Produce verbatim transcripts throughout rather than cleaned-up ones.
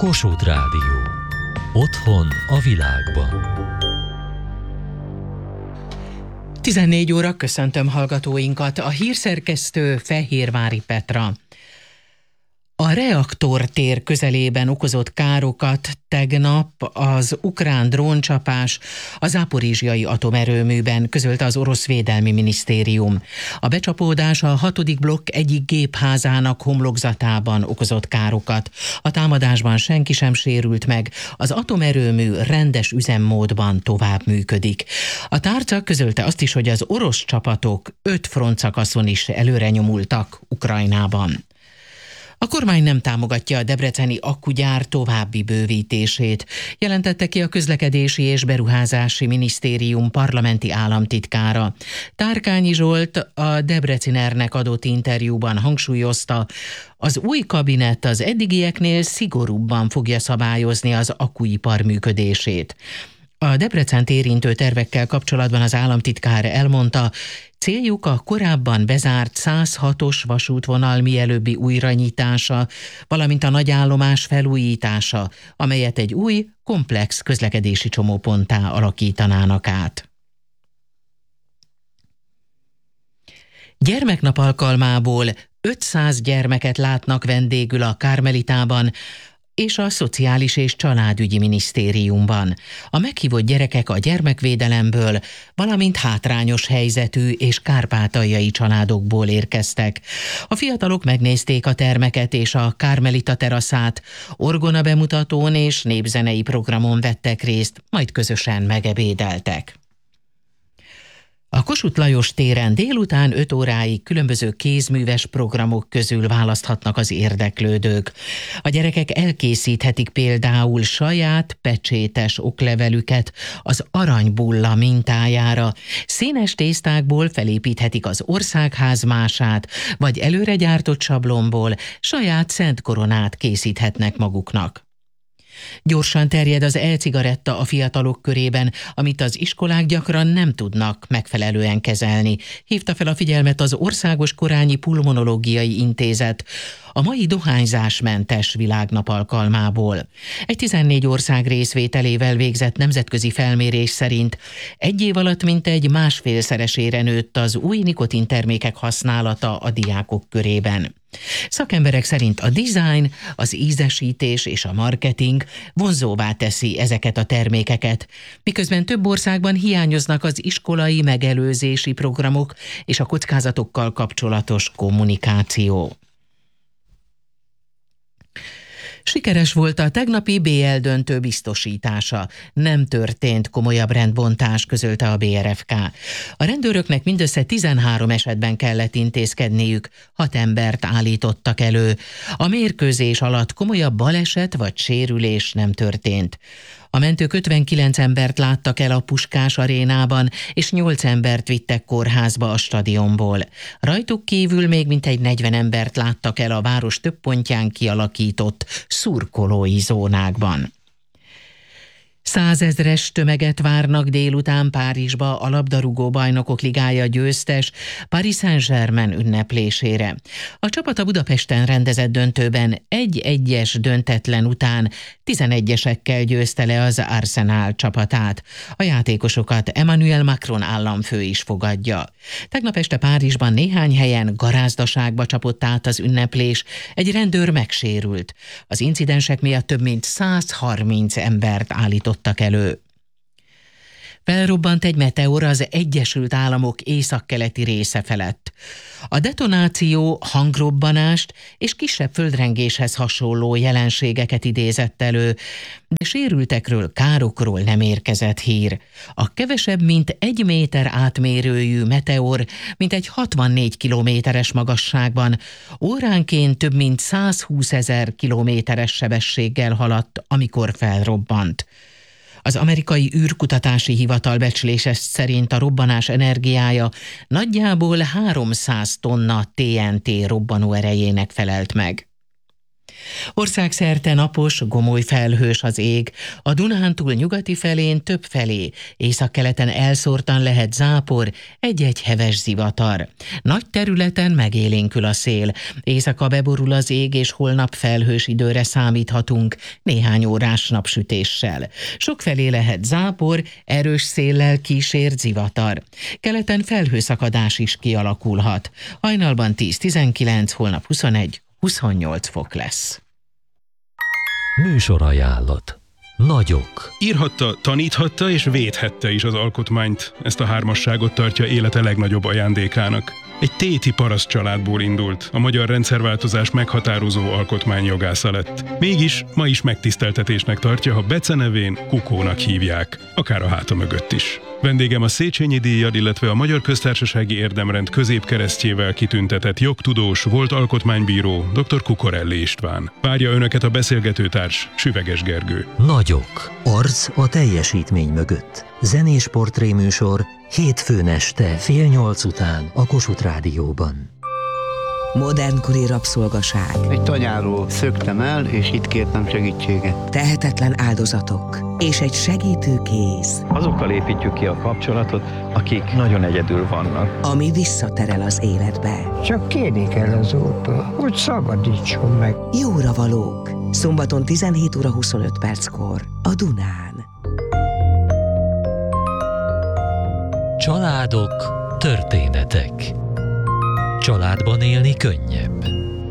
Kossuth Rádió. Otthon a világban. tizennégy óra, köszöntöm hallgatóinkat. A hírszerkesztő Fehérvári Petra. A reaktortér közelében okozott károkat tegnap az ukrán dróncsapás a záporizsjai atomerőműben, közölte az orosz védelmi minisztérium. A becsapódás a hatodik blokk egyik gépházának homlokzatában okozott károkat. A támadásban senki sem sérült meg, az atomerőmű rendes üzemmódban tovább működik. A tárca közölte azt is, hogy az orosz csapatok öt frontszakaszon is előre nyomultak Ukrajnában. A kormány nem támogatja a debreceni akkugyár további bővítését, jelentette ki a Közlekedési és Beruházási Minisztérium parlamenti államtitkára. Tárkányi Zsolt a Debrecinernek adott interjúban hangsúlyozta, az új kabinet az eddigieknél szigorúbban fogja szabályozni az akkuipar működését. A Debrecent érintő tervekkel kapcsolatban az államtitkár elmondta, céljuk a korábban bezárt száz hatos vasútvonal mielőbbi újranyitása, valamint a nagyállomás felújítása, amelyet egy új, komplex közlekedési csomóponttá alakítanának át. Gyermeknap alkalmából ötszáz gyermeket látnak vendégül a Kármelitában és a Szociális és Családügyi Minisztériumban. A meghívott gyerekek a gyermekvédelemből, valamint hátrányos helyzetű és kárpátaljai családokból érkeztek. A fiatalok megnézték a termeket és a Kármelita teraszát, orgona bemutatón és népzenei programon vettek részt, majd közösen megebédeltek. A Kossuth Lajos téren délután öt óráig különböző kézműves programok közül választhatnak az érdeklődők. A gyerekek elkészíthetik például saját pecsétes oklevelüket az aranybulla mintájára, színes tésztákból felépíthetik az országházmását, vagy előre gyártott sablonból saját szentkoronát készíthetnek maguknak. Gyorsan terjed az e-cigaretta a fiatalok körében, amit az iskolák gyakran nem tudnak megfelelően kezelni. Hívta fel a figyelmet az Országos Korányi Pulmonológiai Intézet a mai dohányzásmentes világnap alkalmából. Egy tizennégy ország részvételével végzett nemzetközi felmérés szerint egy év alatt mintegy másfélszeresére nőtt az új nikotintermékek használata a diákok körében. Szakemberek szerint a design, az ízesítés és a marketing vonzóvá teszi ezeket a termékeket, miközben több országban hiányoznak az iskolai megelőzési programok és a kockázatokkal kapcsolatos kommunikáció. Sikeres volt a tegnapi bé el döntő biztosítása. Nem történt komolyabb rendbontás, közölte a bé er ef ká. A rendőröknek mindössze tizenhárom esetben kellett intézkedniük, hat embert állítottak elő. A mérkőzés alatt komolyabb baleset vagy sérülés nem történt. A mentők ötvenkilenc embert láttak el a Puskás arénában, és nyolc embert vittek kórházba a stadionból. Rajtuk kívül még mintegy negyven embert láttak el a város több pontján kialakított szurkolói zónákban. Százezres tömeget várnak délután Párizsba a labdarúgó bajnokok ligája győztes Paris Saint-Germain ünneplésére. A csapat a Budapesten rendezett döntőben egy-egyes döntetlen után tizenegyesekkel győzte le az Arsenal csapatát. A játékosokat Emmanuel Macron államfő is fogadja. Tegnap este Párizsban néhány helyen garázdaságba csapott át az ünneplés, egy rendőr megsérült. Az incidensek miatt több mint száz harminc embert állított elő. Felrobbant egy meteor az Egyesült Államok északkeleti része felett. A detonáció hangrobbanást és kisebb földrengéshez hasonló jelenségeket idézett elő, de sérültekről, károkról nem érkezett hír. A kevesebb, mint egy méter átmérőjű meteor, mint egy hatvannégy kilométeres magasságban, óránként több mint százhúszezer kilométeres sebességgel haladt, amikor felrobbant. Az amerikai űrkutatási hivatal becslése szerint a robbanás energiája nagyjából háromszáz tonna té en té robbanó erejének felelt meg. Országszerte napos, gomoly felhős az ég, a Dunántúl nyugati felén több felé, északkeleten elszórtan lehet zápor, egy-egy heves zivatar. Nagy területen megélénkül a szél, éjszaka beborul az ég, és holnap felhős időre számíthatunk, néhány órás napsütéssel. Sokfelé lehet zápor, erős széllel kísért zivatar. Keleten felhőszakadás is kialakulhat. Hajnalban tíz-tizenkilenc, holnap huszonegy-huszonnyolc fok lesz. Műsorajánlat. Nagyok. Írhatta, taníthatta és védhette is az alkotmányt. Ezt a hármasságot tartja élete legnagyobb ajándékának. Egy téti paraszt családból indult, a magyar rendszerváltozás meghatározó alkotmányjogásza lett. Mégis ma is megtiszteltetésnek tartja, ha becenevén Kukónak hívják, akár a háta mögött is. Vendégem a Széchenyi díjjal, illetve a Magyar Köztársasági Érdemrend középkeresztjével kitüntetett jogtudós, volt alkotmánybíró, dr. Kukorelli István. Várja önöket a beszélgetőtárs, Süveges Gergő. Nagyok. Arc a teljesítmény mögött. Zenés portréműsor hétfőn este fél nyolc után a Kossuth Rádióban. Modernkori rabszolgaság. Egy tanyáról szöktem el, és itt kértem segítséget. Tehetetlen áldozatok. És egy segítő kéz, Azokkal építjük ki a kapcsolatot, akik nagyon egyedül vannak. ami visszaterel az életbe. Csak kérni kell az Úrtól, hogy szabadítson meg. Jóra valók. Szombaton tizenhét óra huszonöt perckor a Dunán. Családok, történetek. Családban élni könnyebb.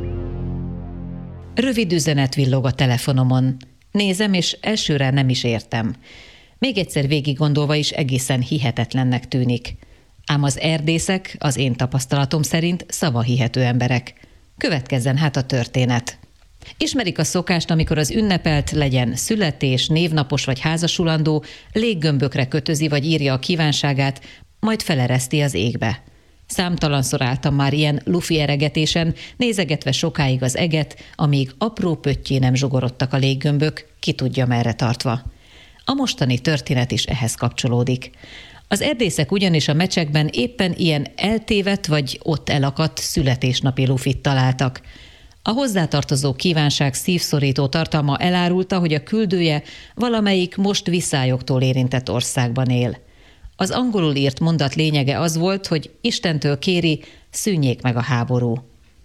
Rövid üzenet villog a telefonomon. Nézem, és elsőre nem is értem. Még egyszer végig gondolva is egészen hihetetlennek tűnik. Ám az erdészek, az én tapasztalatom szerint szavahihető emberek. Következzen hát a történet. Ismerik a szokást, amikor az ünnepelt, legyen születés, névnapos vagy házasulandó, léggömbökre kötözi vagy írja a kívánságát, majd felereszti az égbe. Számtalanszor álltam már ilyen lufi eregetésen, nézegetve sokáig az eget, amíg apró pöttyé nem zsugorodtak a léggömbök, ki tudja merre tartva. A mostani történet is ehhez kapcsolódik. Az erdészek ugyanis a mecsekben éppen ilyen eltévedt vagy ott elakadt születésnapi lufit találtak. A hozzátartozó kívánság szívszorító tartalma elárulta, hogy a küldője valamelyik most visszályogtól érintett országban él. Az angolul írt mondat lényege az volt, hogy Istentől kéri, szűnjék meg a háború.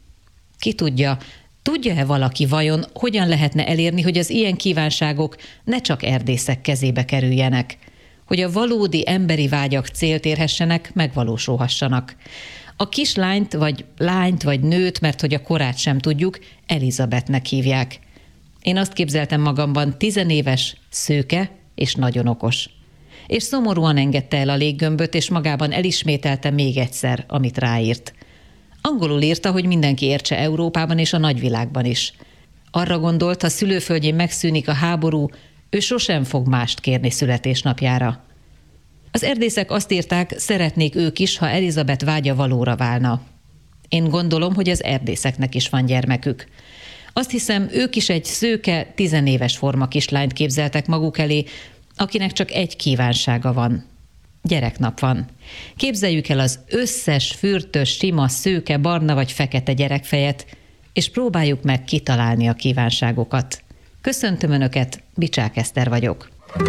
Ki tudja, tudja-e valaki vajon, hogyan lehetne elérni, hogy az ilyen kívánságok ne csak erdészek kezébe kerüljenek, hogy a valódi emberi vágyak célt érhessenek, megvalósulhassanak. A kislányt, vagy lányt, vagy nőt, mert hogy a korát sem tudjuk, Elizabethnek hívják. Én azt képzeltem magamban, tizenéves, szőke és nagyon okos. És szomorúan engedte el a léggömböt, és magában elismételte még egyszer, amit ráírt. Angolul írta, hogy mindenki értse Európában és a nagyvilágban is. Arra gondolt, ha szülőföldjén megszűnik a háború, ő sosem fog mást kérni születésnapjára. Az erdészek azt írták, szeretnék ők is, ha Elizabeth vágya valóra válna. Én gondolom, hogy az erdészeknek is van gyermekük. Azt hiszem, ők is egy szőke, tizenéves forma kislányt képzeltek maguk elé, akinek csak egy kívánsága van. Gyereknap van. Képzeljük el az összes fürtös, sima, szőke, barna vagy fekete gyerekfejet, és próbáljuk meg kitalálni a kívánságokat. Köszöntöm Önöket, Bicsák Eszter vagyok.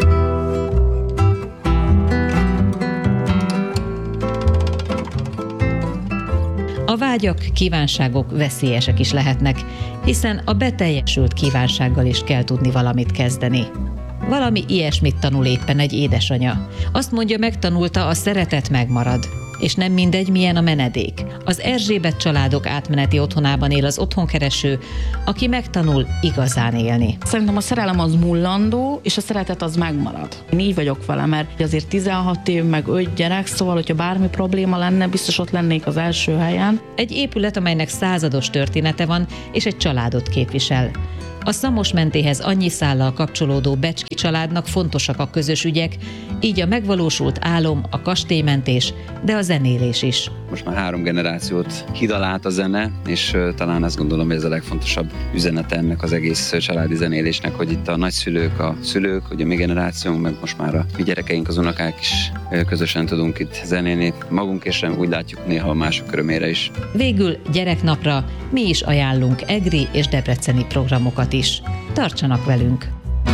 A vágyak, kívánságok veszélyesek is lehetnek, hiszen a beteljesült kívánsággal is kell tudni valamit kezdeni. Valami ilyesmit tanul éppen egy édesanya. Azt mondja, megtanulta, a szeretet megmarad. És nem mindegy, milyen a menedék. Az Erzsébet családok átmeneti otthonában él az otthonkereső, aki megtanul igazán élni. Szerintem a szerelem az mullandó, és a szeretet az megmarad. Én így vagyok vele, mert azért tizenhat év, meg öt gyerek, szóval, hogyha bármi probléma lenne, biztos ott lennék az első helyen. Egy épület, amelynek százados története van, és egy családot képvisel. A Szamos mentéhez annyi szállal kapcsolódó Becski családnak fontosak a közös ügyek, így a megvalósult álom a kastélymentés, de a zenélés is. Most már három generációt hidal át a zene, és uh, talán azt gondolom, hogy ez a legfontosabb üzenete ennek az egész családi zenélésnek, hogy itt a nagyszülők, a szülők, hogy a mi generációnk, meg most már a mi gyerekeink, az unokák is uh, közösen tudunk itt zenélni. Magunk és úgy látjuk néha a mások örömére is. Végül gyereknapra mi is ajánlunk egri és debreceni programokat is. Tartsanak velünk!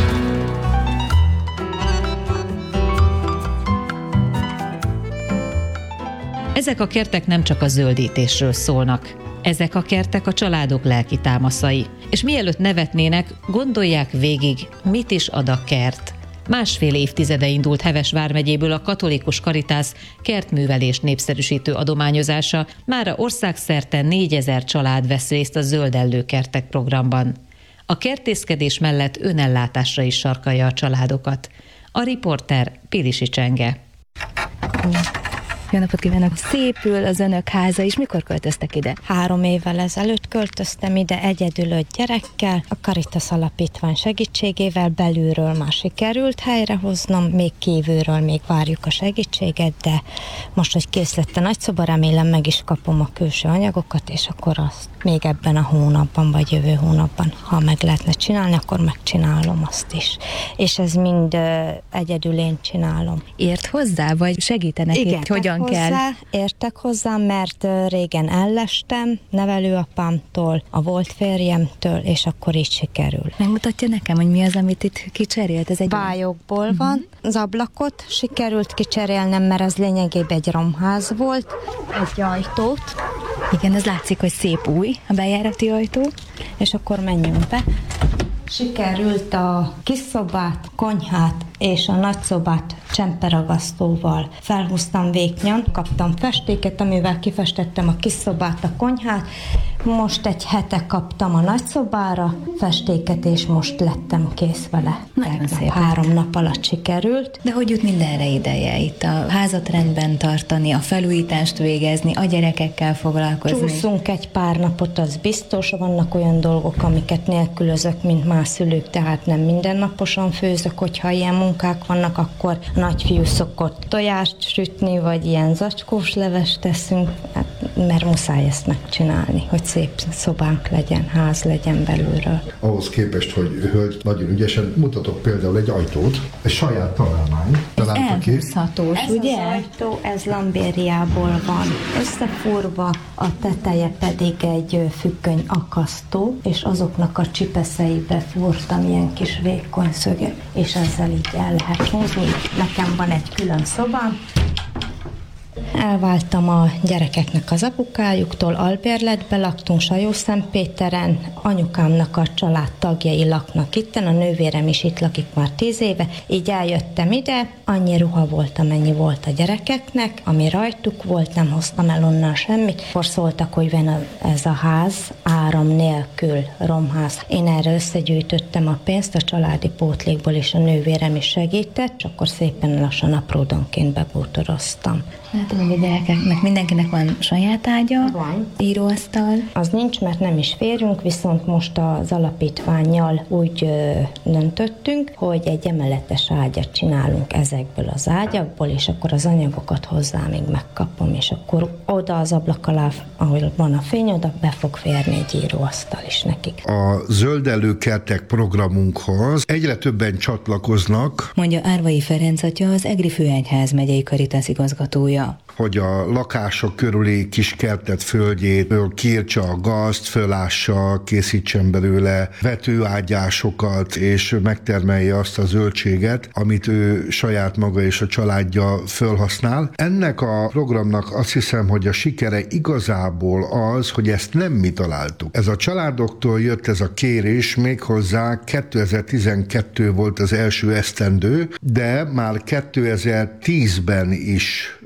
Ezek a kertek nem csak a zöldítésről szólnak. Ezek a kertek a családok lelki támaszai. És mielőtt nevetnének, gondolják végig, mit is ad a kert. Másfél évtizede indult Heves vármegyéből a Katolikus Karitász kertművelést népszerűsítő adományozása, mára országszerte négyezer család vesz részt a Zöldellő kertek programban. A kertészkedés mellett önellátásra is sarkalja a családokat. A riporter Pilisi Csenge. Jó napot kívánok! Szépül az önök háza is. Mikor költöztek ide? Három évvel ezelőtt költöztem ide egyedül öt gyerekkel. A Caritas Alapítvány segítségével belülről már sikerült helyrehoznom, még kívülről még várjuk a segítséget, de most, hogy kész lett a nagyszoba, remélem meg is kapom a külső anyagokat, és akkor azt még ebben a hónapban, vagy jövő hónapban, ha meg lehetne csinálni, akkor megcsinálom azt is. És ez mind uh, egyedül én csinálom. Ért hozzá, vagy segítenek itt, hogyan hozzá, kell? Értek hozzá, mert régen ellestem nevelőapámtól, a volt férjemtől, és akkor így sikerül. Megmutatja nekem, hogy mi az, amit itt kicserélt? Ez egy bájokból uh-huh. van. Az ablakot sikerült kicserélnem, mert ez lényegében egy romház volt. Egy ajtót. Igen, ez látszik, hogy szép új a bejárati ajtó. És akkor menjünk be. Sikerült a kis szobát, konyhát és a nagyszobát csemperagasztóval felhúztam véknyan, kaptam festéket, amivel kifestettem a kis szobát, a konyhát. Most egy hete kaptam a nagyszobára festéket, és most lettem kész vele. Nagyon szép. Három nap alatt sikerült. De hogy jut mindenre ideje itt? A házat rendben tartani, a felújítást végezni, a gyerekekkel foglalkozni? Csúszunk egy pár napot, az biztos. Vannak olyan dolgok, amiket nélkülözök, mint más szülők, tehát nem mindennaposan főzök, hogyha ilyen munkák vannak, akkor a nagyfiú szokott tojást sütni, vagy ilyen zacskós levest teszünk, mert muszáj ezt megcsinálni, hogy szép szobánk legyen, ház legyen belülről. Ahhoz képest, hogy hölgy nagyon ügyesen, mutatok például egy ajtót, egy saját találmány. Ez elhúzhatós, ez ugye? Az ajtó, ez lambériából van összefúrva, a teteje pedig egy függöny akasztó, és azoknak a csipeszeibe fúrtam ilyen kis vékony szöget, és ezzel így el lehet húzni. Nekem van egy külön szobám. Elváltam a gyerekeknek az apukájuktól, albérletbe laktunk Sajószentpéteren, anyukámnak a családtagjai laknak itten, a nővérem is itt lakik már tíz éve, így eljöttem ide, annyi ruha volt, amennyi volt a gyerekeknek, ami rajtuk volt, nem hoztam el onnan semmit, akkor szóltak, hogy van ez a ház áram nélkül, romház. Én erre összegyűjtöttem a pénzt, a családi pótlékból, és a nővérem is segített, és akkor szépen lassan apródonként bebútoroztam. Látom, hogy a gyerekeknek mindenkinek van saját ágya, van. Íróasztal. Az nincs, mert nem is férünk, viszont most az alapítvánnyal úgy ö, döntöttünk, hogy egy emeletes ágyat csinálunk ezekből az ágyakból, és akkor az anyagokat hozzá még megkapom, és akkor oda az ablak alá, ahol van a fény, oda be fog férni egy íróasztal is nekik. A Zöldellő kertek programunkhoz egyre többen csatlakoznak, Mondja Árvai Ferenc atya, az Egri Főegyház megyei Caritas igazgatója. hogy a lakások körüli kis kertet földjétől kiírtsa a gazt, fölássa, készítsen belőle vetőágyásokat, és megtermelje azt a zöldséget, amit ő saját maga és a családja fölhasznál. Ennek a programnak azt hiszem, hogy a sikere igazából az, hogy ezt nem mi találtuk. Ez a családoktól jött ez a kérés, méghozzá kétezer-tizenkettő volt az első esztendő, de már kétezer-tízben is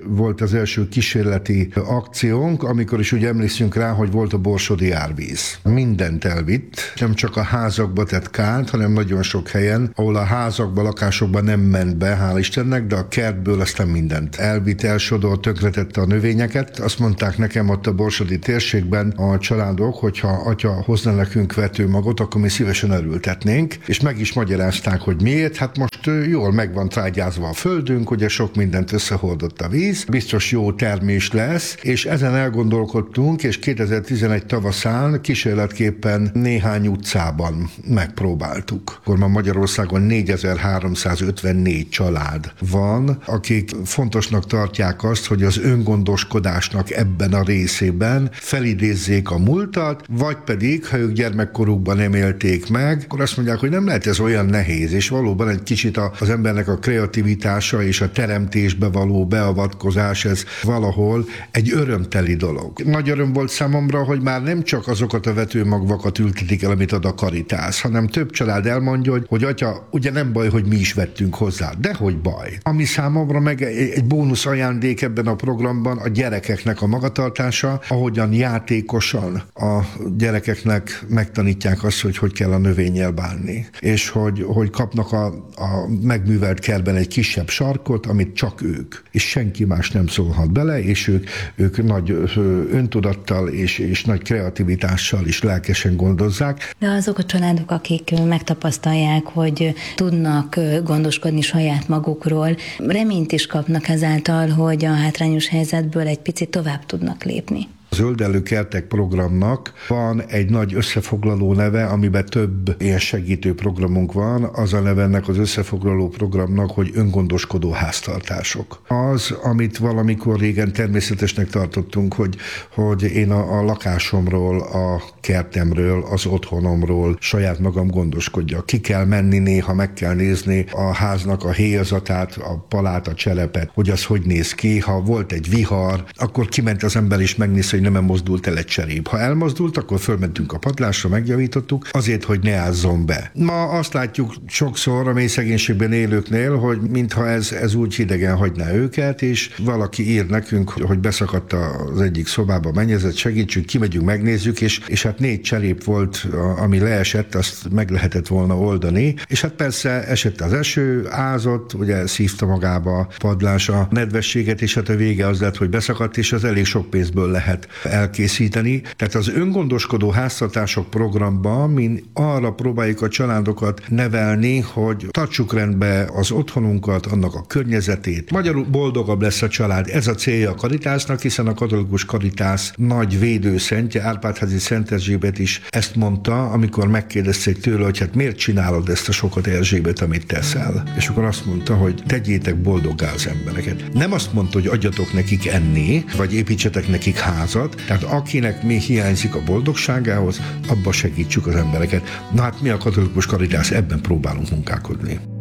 volt az első kísérleti akciónk, amikor is úgy emlékszünk rá, hogy volt a borsodi árvíz. Mindent elvitt, nem csak a házakba tett kárt, hanem nagyon sok helyen, ahol a házakba, lakásokban nem ment be, hál' Istennek, de a kertből aztán mindent elvitt, elsodolt, tönkretette a növényeket. Azt mondták nekem ott a borsodi térségben a családok, hogyha atya hozna nekünk vetőmagot, akkor mi szívesen erőltetnénk, és meg is magyarázták, hogy miért. Hát most jól meg van trágyázva a földünk, ugye sok mindent összehordott a víz, biztos jó termés lesz, és ezen elgondolkodtunk, és kétezer-tizenegy tavaszán kísérletképpen néhány utcában megpróbáltuk. Akkor már Magyarországon négyezer-háromszázötvennégy család van, akik fontosnak tartják azt, hogy az öngondoskodásnak ebben a részében felidézzék a múltat, vagy pedig, ha ők gyermekkorukban nem élték meg, akkor azt mondják, hogy nem lehet ez olyan nehéz, és valóban egy kicsit az embernek a kreativitása és a teremtésbe való beavatkozás, ez valahol egy örömteli dolog. Nagy öröm volt számomra, hogy már nem csak azokat a vetőmagvakat ültetik el, amit ad a Caritas, hanem több család elmondja, hogy, hogy atya, ugye nem baj, hogy mi is vettünk hozzá, de hogy baj. Ami számomra meg egy bónusz ajándék ebben a programban a gyerekeknek a magatartása, ahogyan játékosan a gyerekeknek megtanítják azt, hogy hogy kell a növényel bánni, és hogy, hogy kapnak a, a megművelt kertben egy kisebb sarkot, amit csak ők, és senki más nem szólhat bele, és ők, ők nagy öntudattal és, és nagy kreativitással is lelkesen gondozzák. De azok a családok, akik megtapasztalják, hogy tudnak gondoskodni saját magukról, reményt is kapnak ezáltal, hogy a hátrányos helyzetből egy picit tovább tudnak lépni. A Zöldellő Kertek programnak van egy nagy összefoglaló neve, amiben több ilyen segítő programunk van. Az a neve ennek az összefoglaló programnak, hogy öngondoskodó háztartások. Az, amit valamikor régen természetesnek tartottunk, hogy, hogy én a, a lakásomról, a kertemről, az otthonomról saját magam gondoskodjak. Ki kell menni néha, meg kell nézni a háznak a héjazatát, a palát, a cselepet, hogy az hogy néz ki. Ha volt egy vihar, akkor kiment az ember is megnézni, hogy nem mozdult el egy cserép. Ha elmozdult, akkor fölmentünk a padlásra, megjavítottuk, azért, hogy ne ázzon be. Ma azt látjuk sokszor a mély szegénységben élőknél, hogy mintha ez, ez úgy hidegen hagyná őket, és valaki ír nekünk, hogy beszakadt az egyik szobába mennyezet, segítsünk, kimegyünk, megnézzük, és, és hát négy cserép volt, ami leesett, azt meg lehetett volna oldani, és hát persze esett az eső, ázott, ugye szívta magába a padlás a nedvességet, és hát a vége az lett, hogy beszakadt, és az elég sok pénzből lehet elkészíteni. Tehát az öngondoskodó háztartások programban mi arra próbáljuk a családokat nevelni, hogy tartsuk rendbe az otthonunkat, annak a környezetét. Magyarul boldogabb lesz a család. Ez a célja a Caritasnak, hiszen a katolikus Caritas nagy védőszentje, Árpád-házi Szent Erzsébet is ezt mondta, amikor megkérdezték tőle, hogy hát miért csinálod ezt a sokat, Erzsébet, amit teszel. És akkor azt mondta, hogy tegyétek boldoggá az embereket. Nem azt mondta, hogy adjatok nekik enni, vagy építsetek nekik házat, tehát akinek mi hiányzik a boldogságához, abba segítsük az embereket. Na hát mi a katolikus Caritas ebben próbálunk munkálkodni.